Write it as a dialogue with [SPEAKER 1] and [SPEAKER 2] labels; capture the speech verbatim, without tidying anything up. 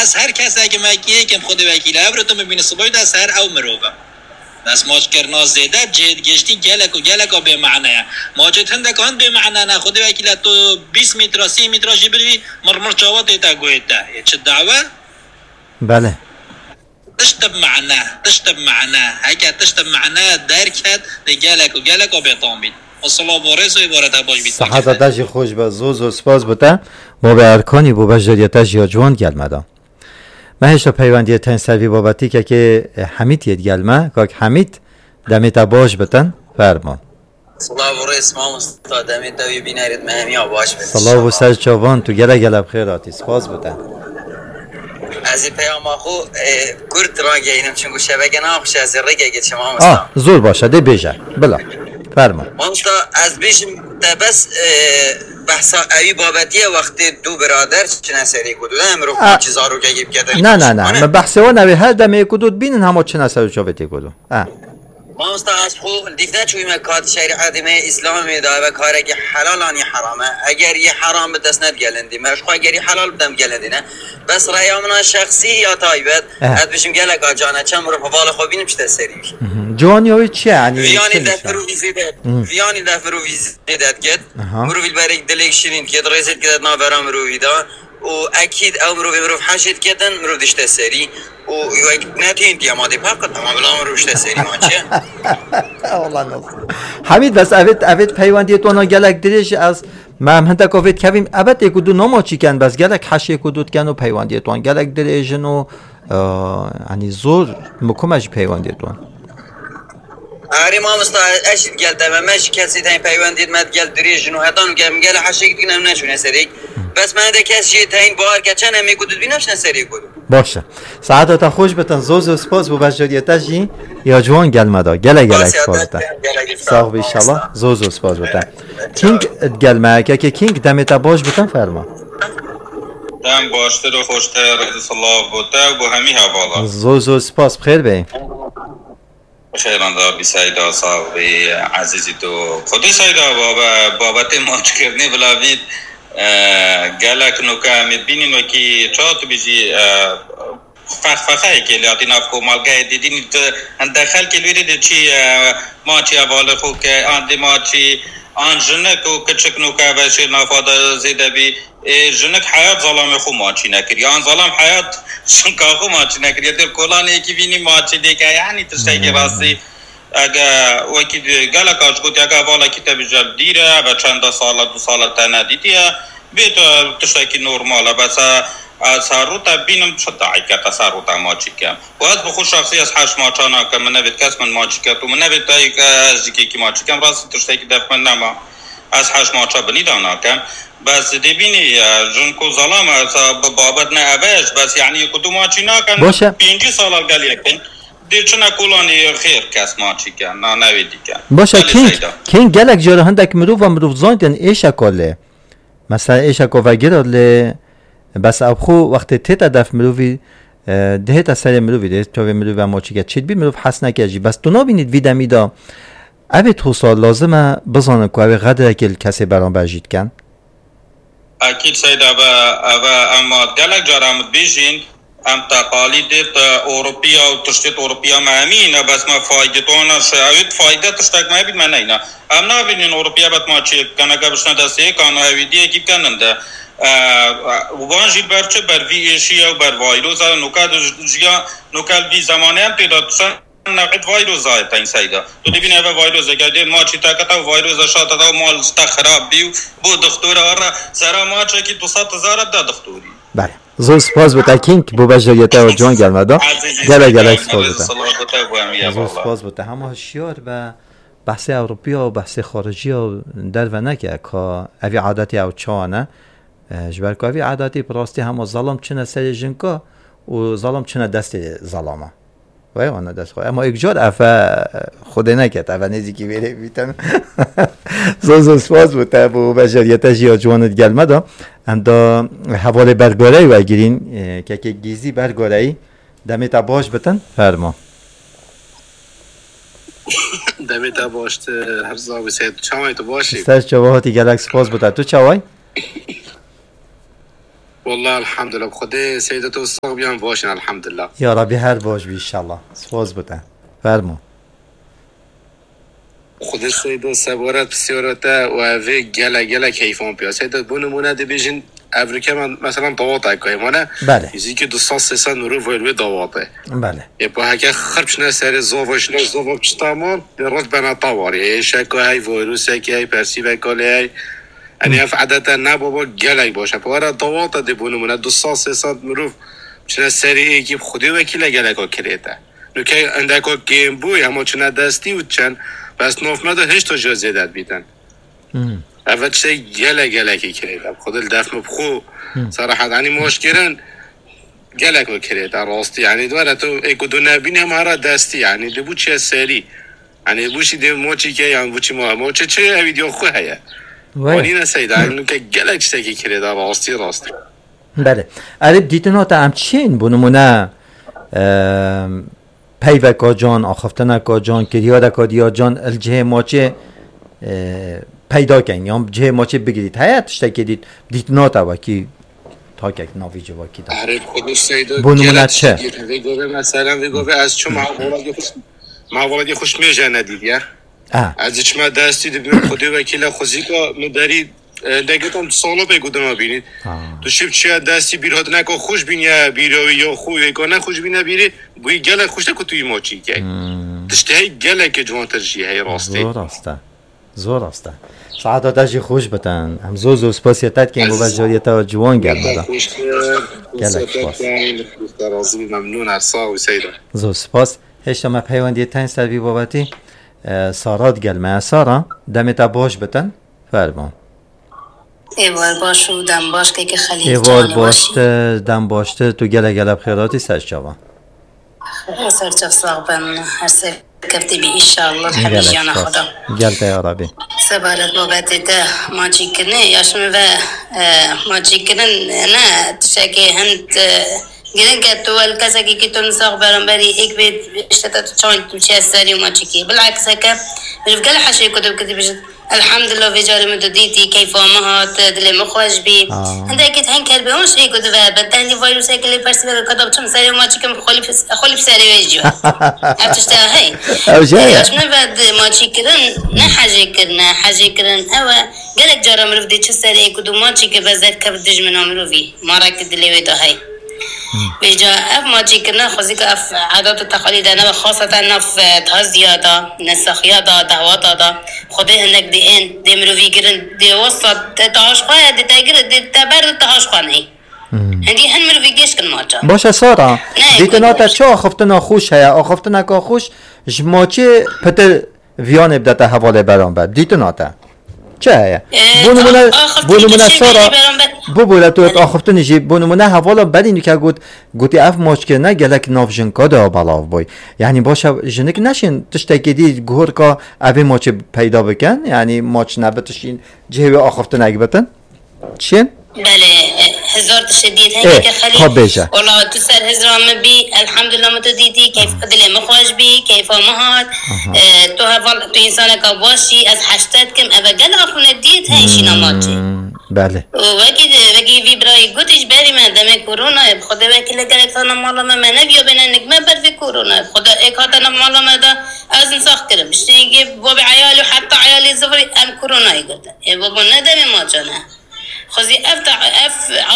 [SPEAKER 1] بس هر کس اگه مکیه که خود وکیل ابر تو میبینی صبح دست هر او مروبه بس ماچ کرنا زیده جد گشتی گلک و گلک و به معنی ماچ تندکان به معنی نه خود وکیل تو بیست متر سی متر جبری مرمر چاوات تا گویتا چه دعوه
[SPEAKER 2] بله
[SPEAKER 1] تشتب معنی تشتب معنی اگه تشتب معنی درکت گلک و گلک و به تامید السلام علیکم و عبارت باش بیت
[SPEAKER 2] صحتش خوش به زوز و سپاس بوده ما به ارکانی بو بجریتش یا جوان گلمدا مهشتا پیوندی تن سوی بابتی که که حمید ید گلمه که حمید دمیتا باش بتن فرمان
[SPEAKER 1] صلاة و رئیس ما مستاد دمیتا وی بینارید مهمی باش بتن
[SPEAKER 2] صلاة و سر چوان تو گله گله بخیراتی سپاس بتن
[SPEAKER 1] از این پیام آخو کرد را گینم چونگو شبکه ناخوش از این رگه گید شما مستاد
[SPEAKER 2] آه زور باشه ده بیجه بلا فرمان
[SPEAKER 1] مانستا از بیشم بس بحثا اوی بابتیه وقتی دو برادر چنه سری کدود امرو خود چیزا رو که گیب کردن
[SPEAKER 2] نه نه نه بحثه ها نوی هر دمه کدود بینن همه چنه سری چاوتی کدود
[SPEAKER 1] مانستا از خود دیفته چوی مکات شریعت می اسلامی دا و کاره که حلالانی حرامه اگر یه حرام بدست گلندی مش خو اگر یه حلال بدم گلندی نه بس رأیامنا شخصی یا تایبت اد بشم گلک آجانه چم رو فوال خوب بینم چه سری میشه
[SPEAKER 2] جوانی هایی چیه یعنی
[SPEAKER 1] ویانی دفرو ویزیده ویانی دفرو ویزیده کد مروی برای دلیک شیرین کد رئیست کد نابرام مروی دا و اکید او مروی مروف حشید کدن مرو دشته سری و یک نتین دیاماده پاکت اما بلا مروش تسری ما چه
[SPEAKER 2] والله نصر حمید بس اوید اوید پیوندی تو نا گلک دریش از ما هم هنده کوید کبیم ابد یک دو نما چی کن بس گلک حش یک دو کن و پیوندی تو گلک دریش نو یعنی زور مکمش پیوندی تو
[SPEAKER 1] آری ما مست اشید گل دم مش کسی تاین پیوندید مد گل دریج نو هدان گم گل حشی دیگه نشونه سری بس من ده کسی تاین بار که چنه میگودید بینمش نسری گود
[SPEAKER 2] باشه سعادت خوش بتن زوز و سپاس بو بجریتش جی یا جوان گل مدا گله گله سپاس بتن ساق بی شالله زوز و سپاس بتن کینگ گل مکه که کینگ دمتا باش بتن فرما
[SPEAKER 3] دم باشتر و خوشتر رضی الله بوده و همی حوالا
[SPEAKER 2] زوز و سپاس بخیر بی
[SPEAKER 3] خیران دا بی سایدا صاحبی عزیزی تو خودی سایدا بابا بابت ماچ کرنی بلاوید گلک نوکا میبینین و کی چات بیزی فخ فخه که لیاتی نفکو مالگه دیدین داخل که لویده چی ماچی اول خو که آن ماچی آن جنک و کچک نوکا و شیر نافاده زیده بی جنک حیات ظلام خو ماچی نکری آن ظلام حیات شنکا خو ماچی نکری در کلان یکی بینی ماچی دیگه یعنی تشتایی که راستی اگه وکی گلک آج گوتی اگه والا کتاب جب دیره و چند ساله دو ساله تنه دیدیه بیت تشتایی که نورماله بس از هروتا بینم شد عیکت از هروتا ماچی کم و از بخور شخصی از هشت ماچانا که من نبید کس من ماچی کم و من نبید تایی که از دیگه که ماچی کم راستی تشتایی که دفت من نما از هشت ماچا بلیدانا کم بس دی بینی جنکو ظلام از بابت نه اوش بس یعنی کدو ماچی ناکن پینجی سال گلی کن دیر چنا کولانی خیر کس ماچی کن نه نویدی کن
[SPEAKER 2] باشه کینگ کینگ گلک جاره هندک مروف و مروف زاندن ایشا کله مثلا ایشا که وگیره لی بس اب خو وقتی تیتا دف مروفی ده تا سری مروفی ده تو مروفی ماچی که چید بی مروف حس نکردی بس تو نبینید ویدمی دا اوی تو سال لازمه بزانه که اوی قدره که کسی برام برجید کن
[SPEAKER 3] اکید سیده و اما گلک جاره همود بیشین ام تقالید اوروپیا و تشتیت اوروپیا مهمینه بس ما فایدتونه شاید فایده تشتک مهبید من اینا ام نبینین اوروپیا بات ما چی کنه که بشنه دسته کانو هویدیه که کننده وان جیل برچه بر وی ایشیا و بر وایروز نوکاد جیا نوکال وی زمانه هم پیدا تسن نقد وایروز آیتا این سایده تو دیبین اوه وایروزه که ما چی تاکتا و وایروز شاتا دا و مال ستا خراب بیو بو دختوره آره سرا ما چه که دو ست هزار دا دختوری
[SPEAKER 2] بله زور سپاس بوده کینگ بو بجریته و جوان گلمده گله گله سپاس بوده زور سپاس بوده همه هشیار و بحث اوروپیا و بحث خارجی و در و نکه که اوی عادتی او چانه جبر که اوی عادتی پراستی همه ظلم چنه سر جنکا و ظلم چنه دست ظلمه وای آنها دست خود اما یک جاد افا خود نکرد افا نزیکی بیره بیتن زور زور سپاس بوده بو بجریته جیا جوانت گلمه دا اندا حواله برگاره و گیرین که که گیزی برگاره دمی تا باش بتن فرما
[SPEAKER 4] دمی تا باشت هر زاوی سید چاوی تو باشی
[SPEAKER 2] سر چواهاتی گلک سپاس بوده تو چاوی؟
[SPEAKER 4] والله الحمد لله خدا سیدتو ساق بیان باشین الحمدلله.
[SPEAKER 2] یا ربی هر باش بی انشالله. سپاس بودن. فرمو.
[SPEAKER 4] خدا سیدو سبارت بسیارته و اوه گله گله کیفان پیا. سیدت بونمونه دی بیشین افریقا من مثلا دواته که مانه.
[SPEAKER 2] بله.
[SPEAKER 4] چیزی که دوست سه نورو ویلوی دواته.
[SPEAKER 2] بله.
[SPEAKER 4] یه با هک خربش نسر زاوش نه زاو بچتامون درست بنا طواری. شکل های ویروسی که های پرسی و کالی. یعنی اف عادتا نه بابا گله باشه. پاره دواته دی بونمونه دوست سه نورو چنین سری که خودی وکیل گله کا کریته. نوکه اندکا گیم بوی اما چنین دستی و چن بس نوف مده هیچ تا جا زیدت بیدن. اول چه گله گله کی کریدم. خود دفم بخو صراحة یعنی مشکلن گله کو کریدم راستی یعنی دوره تو ایک دو نبینه مارا دستی یعنی دبو چه سری یعنی بوشی دو موچی که یعنی بوچی ما موچه چه ویدیو خو هیا. ولی نسید یعنی که گله چه کی کریدم راستی راستی.
[SPEAKER 2] بله. عرب دیدن تا همچین بونمونه پیوکا جان آخفتنکا جان کریادکا دیا جان الجه ماچه پیدا کن یا جه ماچه بگیرید حیاتش تکیدید دیت ناتا وکی تا که ناویجه وکی داد
[SPEAKER 4] عرب خودش سیدا
[SPEAKER 2] بونمونه چه؟
[SPEAKER 4] ویگوه مثلا ویگوه از چون معولادی خوش معولادی خوش میجه ندید یا از چما دستی دبیر خودی وکیل خوزی که مداری نگهتون سالو بگودم آبینید تو شب چه دستی بیراد نکو خوش بینی بیروی یا خوی کنه خوش بینی بیری بوی گله خوش نکو توی ماچی که تشتهی گله که جوان ترجیه های راسته
[SPEAKER 2] زور راسته زور راسته ساعت داشتی خوش بتن هم زور زور سپاسیتت که این بو بجاریت ها جوان گل بدا گله سپاس
[SPEAKER 4] ممنون ارسا و سیده
[SPEAKER 2] زور سپاس هشتا ما پیوندی تین سروی بابتی سارات گل ما سارا دمتا باش بتن فرمان
[SPEAKER 5] ایوار باش و دم باش که خلیل
[SPEAKER 2] ایوار باشته دم باشته تو گله گله بخیراتی سرچاوان
[SPEAKER 5] سرچاو بن هر سر کفتی بی انشالله حبیجان خدا
[SPEAKER 2] گلته یا ربی
[SPEAKER 5] سبارت بابتی ده ماچی کنه یاشم و ماچی کنن نه تشکی هند گرن که تو الکسکی که تو نساق برام بری ایک بید اشتتا تو چاند تو چه سری و ماچی که بالعکس که مجب گل حشوی کتب کتی بشد الحمد لله في جاري مدوديتي كيف مهات دل مخرج بي عندك هين كلبي هون شيء كده بدأني فيروس هيك اللي برسي بدل كده بتشم سري وما تشكم خولي بس خولي بسري ويجوا هتشتغل هاي
[SPEAKER 2] أو جاي
[SPEAKER 5] عشان بعد ما تشكرن نحاجة كرنا حاجة كرن أو قالك جارا مرف دي تشسري كده ما تشك بزات كبدج من عمره في ما راكد اللي ويدا هاي بيجا اف ما تشكرنا خزيك اف عادات التقاليد انا خاصة نف تهزيادا نسخيادا دعواتا خدای هنگ دی این دی مروی گرن دی وسط تاش خواهد دی تاگر دی تبر تاش خانه هندی هن مروی گیش کن ماچا
[SPEAKER 2] باشه سارا دیتنا تا چه آخفتنا خوش هیا آخفتنا که خوش جماچه پتر ویان بدت حواله برام بر دیتنا تا چه هیا بونمونه بونمونه سارا بو بولا تو آخفتنی جی بونمونه حواله بدینی که گوت گوتی اف ماچ که نه گلک نافجن کادا بالاو بای یعنی باشه جنک نشین تشتکی دی گور که اوی ماچ پیدا بکن یعنی ماچ نبتشین جهوی آخفتن اگه بتن چین؟
[SPEAKER 5] بله هزار تشدید هنگی که خلیل والله تو سر هزرام بی الحمدلله متدیدی کیف دل مخواج بی کیف مهات تو هفال تو انسان که باشی از هشتاد کم اوه گل آخونه دید هنشی نماچی
[SPEAKER 2] بله
[SPEAKER 5] وکی وکی ویبرای گوتیش بری من دم کرونا خدا وکی لگرک تا نمالا من نبیا بینه نگمه بر وی کرونا خدا ایک هاتا نمالا من دا از انساخ کرم شنگی باب عیالی حتی عیالی زفری ام کرونا ای گرده ای بابا ندم ما جانه خوزی اف